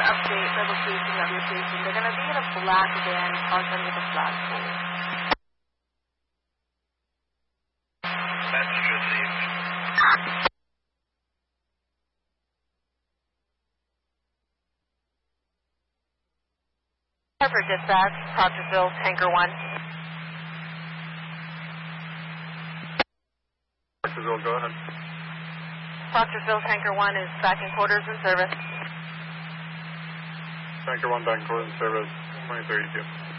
update the location of your station. They're going to be in a black van parked under the flagpole. Message received. Harper Dispatch, Proctorsville, Tanker 1. Proctorsville, go ahead. Proctorsville, Tanker 1 is back in quarters in service. Tanker 1 back in quarters in service, 2032.